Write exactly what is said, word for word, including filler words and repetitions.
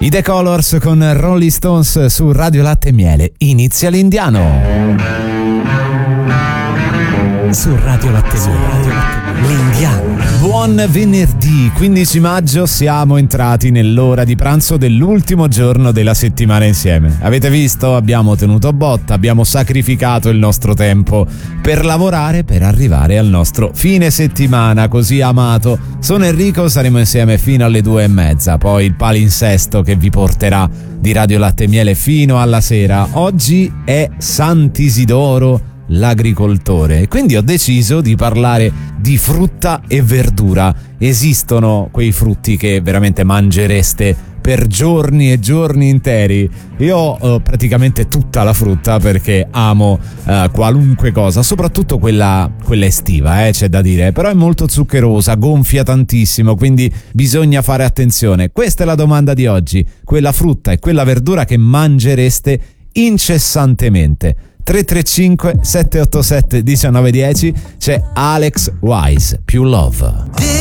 I The Colors con Rolling Stones su Radio Latte e Miele. Inizia l'Indiano. Su Radio Latte e Miele. L'Indiano. Buon venerdì quindici maggio, siamo entrati nell'ora di pranzo dell'ultimo giorno della settimana insieme. Avete visto? Abbiamo tenuto botta, abbiamo sacrificato il nostro tempo per lavorare, per arrivare al nostro fine settimana così amato. Sono Enrico, saremo insieme fino alle due e mezza, poi il palinsesto che vi porterà di Radio Latte e Miele fino alla sera. Oggi è Sant'Isidoro l'agricoltore, e quindi ho deciso di parlare di frutta e verdura. Esistono quei frutti che veramente mangereste per giorni e giorni interi. Io ho uh, praticamente tutta la frutta perché amo uh, qualunque cosa, soprattutto quella, quella estiva, eh, c'è da dire, però è molto zuccherosa, gonfia tantissimo, quindi bisogna fare attenzione. Questa è la domanda di oggi: quella frutta e quella verdura che mangereste incessantemente. tre tre cinque sette otto sette uno nove uno zero. C'è Alex Wise, Più Love.